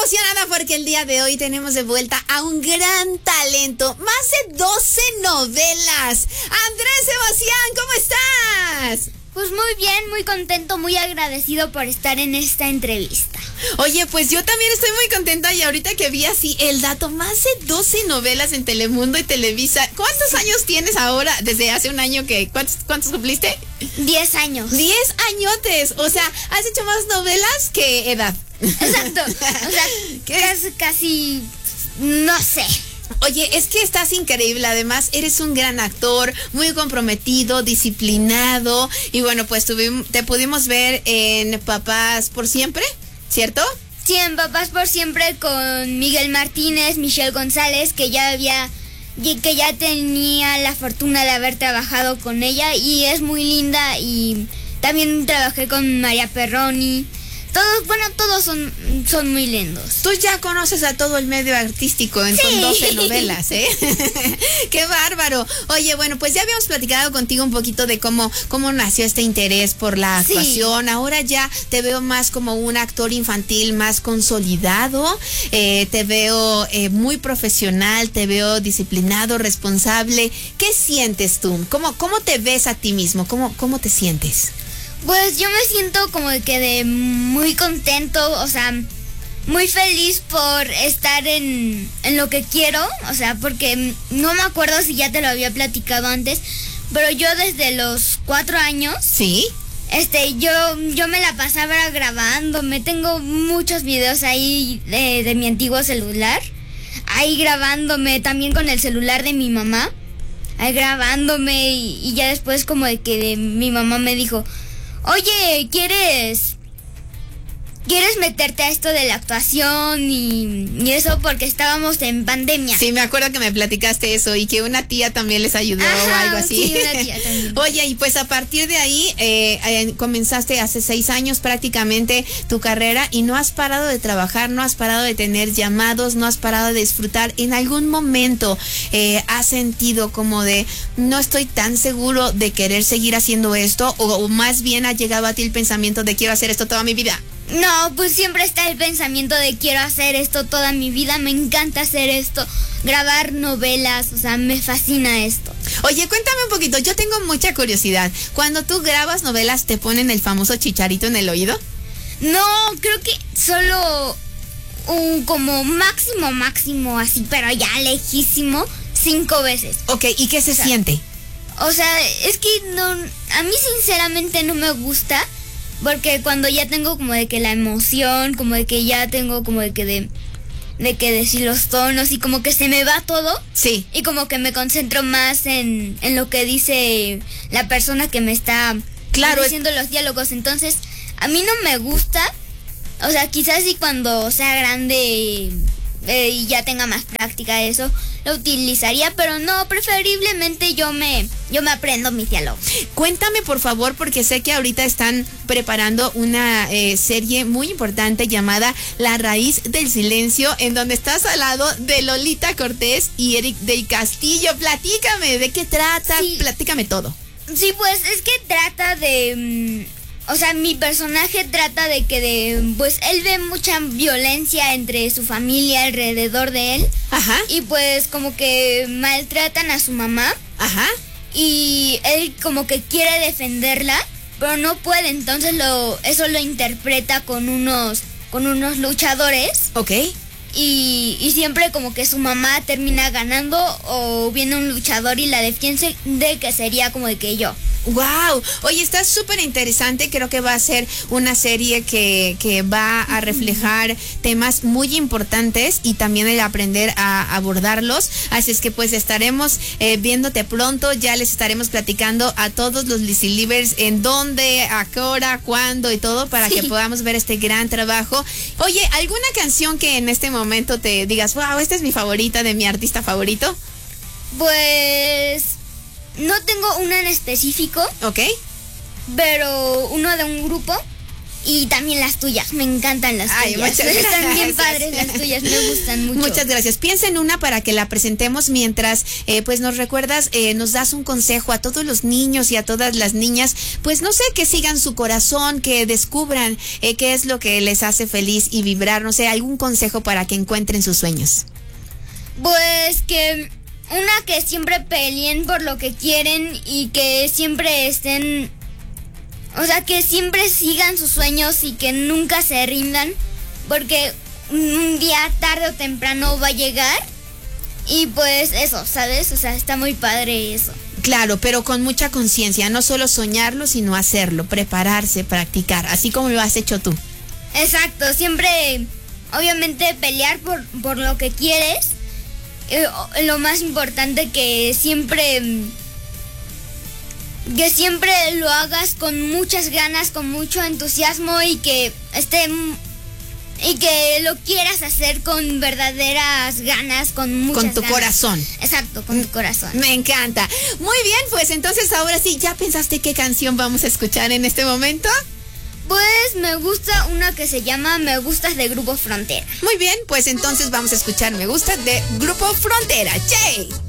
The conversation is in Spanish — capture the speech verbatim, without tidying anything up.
emocionada porque el día de hoy tenemos de vuelta a un gran talento. Más de doce novelas. Andrés Sebastián, ¿cómo estás? Pues muy bien, muy contento, muy agradecido por estar en esta entrevista. Oye, pues yo también estoy muy contenta y ahorita que vi así el dato, más de doce novelas en Telemundo y Televisa. ¿Cuántos años tienes ahora? Desde hace un año que, ¿cuántos, cuántos cumpliste? Diez años. Diez añotes, o sea, has hecho más novelas que edad. Exacto, o sea, casi, casi, no sé. Oye, es que estás increíble, además eres un gran actor, muy comprometido, disciplinado y bueno, pues tuvimos, te pudimos ver en Papás por Siempre, ¿cierto? Sí, en Papás por Siempre con Miguel Martínez, Michelle González, que ya había, que ya tenía la fortuna de haber trabajado con ella y es muy linda, y también trabajé con María Perroni. Todos, bueno, todos son, son muy lindos. Tú ya conoces a todo el medio artístico en sí. Con doce novelas, ¿eh? ¡Qué bárbaro! Oye, bueno, pues ya habíamos platicado contigo un poquito de cómo, cómo nació este interés por la actuación. Sí. Ahora ya te veo más como un actor infantil más consolidado. Eh, te veo eh, muy profesional, te veo disciplinado, responsable. ¿Qué sientes tú? ¿Cómo, cómo te ves a ti mismo? ¿Cómo, cómo te sientes? Pues yo me siento como que de muy contento, o sea, muy feliz por estar en, en lo que quiero, o sea, porque no me acuerdo si ya te lo había platicado antes, pero yo desde los cuatro años, sí, este, yo, yo me la pasaba grabándome, tengo muchos videos ahí de, de mi antiguo celular, ahí grabándome, también con el celular de mi mamá, ahí grabándome, y, y ya después como de que de, mi mamá me dijo: oye, ¿quieres quieres meterte a esto de la actuación y, y eso? Porque estábamos en pandemia. Sí, me acuerdo que me platicaste eso y que una tía también les ayudó. Ajá, o algo así. Sí, una tía también. Oye, y pues a partir de ahí eh, eh, comenzaste hace seis años prácticamente tu carrera y no has parado de trabajar, no has parado de tener llamados, no has parado de disfrutar. ¿En algún momento eh, has sentido como de no estoy tan seguro de querer seguir haciendo esto, o, o más bien ha llegado a ti el pensamiento de quiero hacer esto toda mi vida? No, pues siempre está el pensamiento de quiero hacer esto toda mi vida, me encanta hacer esto, grabar novelas, o sea, me fascina esto. Oye, cuéntame un poquito, yo tengo mucha curiosidad. Cuando tú grabas novelas, ¿te ponen el famoso chicharito en el oído? No, creo que solo un como máximo, máximo así, pero ya lejísimo, cinco veces. Ok, ¿y qué se o sea, siente? O sea, es que no, a mí sinceramente no me gusta. Porque cuando ya tengo como de que la emoción, como de que ya tengo como de que de, de que decir los tonos y como que se me va todo. Sí. Y como que me concentro más en, en lo que dice la persona que me está claro, diciendo es... los diálogos. Entonces, a mí no me gusta. O sea, quizás sí cuando sea grande eh, y ya tenga más práctica de eso, lo utilizaría, pero no, preferiblemente yo me yo me aprendo mis diálogos. Cuéntame por favor, porque sé que ahorita están preparando una eh, serie muy importante llamada La Raíz del Silencio, en donde estás al lado de Lolita Cortés y Eric del Castillo. Platícame, ¿de qué trata? Sí. Platícame todo. Sí, pues es que trata de... O sea, mi personaje trata de que de, pues él ve mucha violencia entre su familia alrededor de él. Ajá. Y pues como que maltratan a su mamá. Ajá. Y él como que quiere defenderla, pero no puede, entonces lo eso lo interpreta con unos con unos luchadores. Ok. Y, y siempre como que su mamá termina ganando o viene un luchador y la defiende, de que sería como de que yo. Wow, oye, está súper interesante. Creo que va a ser una serie que, que va a reflejar temas muy importantes y también el aprender a abordarlos. Así es que pues estaremos eh, viéndote pronto. Ya les estaremos platicando a todos los Lizzy Livers en dónde, a qué hora, cuándo y todo para sí. que podamos ver este gran trabajo. Oye, ¿alguna canción que en este momento te digas, wow, esta es mi favorita de mi artista favorito? Pues... no tengo una en específico. Ok. Pero uno de un grupo. Y también las tuyas, me encantan las Ay, tuyas. muchas Están bien gracias. padres las tuyas, me gustan mucho. Muchas gracias. Piensa en una para que la presentemos mientras eh, pues nos recuerdas, eh, nos das un consejo a todos los niños y a todas las niñas, pues no sé, que sigan su corazón, que descubran eh, qué es lo que les hace feliz y vibrar, no sé, algún consejo para que encuentren sus sueños. Pues que una, que siempre peleen por lo que quieren y que siempre estén, o sea, que siempre sigan sus sueños y que nunca se rindan, porque un día tarde o temprano va a llegar. Y pues eso, ¿sabes? O sea, está muy padre eso. Claro, pero con mucha conciencia, no solo soñarlo, sino hacerlo, prepararse, practicar, así como lo has hecho tú. Exacto, siempre, obviamente, pelear por, por lo que quieres. Eh, lo más importante, que siempre, que siempre lo hagas con muchas ganas, con mucho entusiasmo y que esté... Y que lo quieras hacer con verdaderas ganas, con muchas Con tu ganas. corazón. Exacto, con tu corazón. Me encanta. Muy bien, pues entonces ahora sí, ¿ya pensaste qué canción vamos a escuchar en este momento? Pues me gusta una que se llama Me Gustas, de Grupo Frontera. Muy bien, pues entonces vamos a escuchar Me Gusta de Grupo Frontera. ¡Che!